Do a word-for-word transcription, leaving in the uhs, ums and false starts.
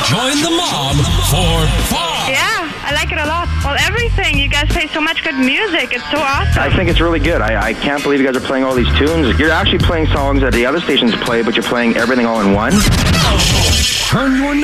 Join the mob for fun. Yeah, I like it a lot. Well, everything. You guys play so much good music. It's so awesome. I think it's really good. I, I can't believe you guys are playing all these tunes. You're actually playing songs that the other stations play, but you're playing everything all in one. Turn your